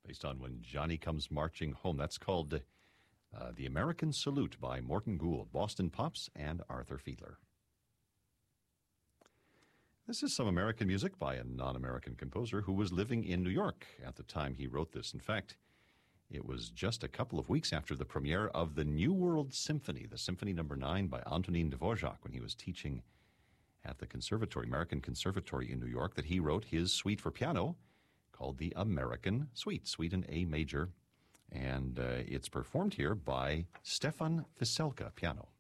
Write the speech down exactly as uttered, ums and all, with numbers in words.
based on When Johnny Comes Marching Home. That's called uh, The American Salute by Morton Gould, Boston Pops, and Arthur Fiedler. This is some American music by a non-American composer who was living in New York at the time he wrote this. In fact, it was just a couple of weeks after the premiere of the New World Symphony, the Symphony Number nine by Antonin Dvorak, when he was teaching at the Conservatory, American Conservatory in New York, that he wrote his suite for piano called the American Suite, Suite in A major. And uh, it's performed here by Stefan Veselka, piano.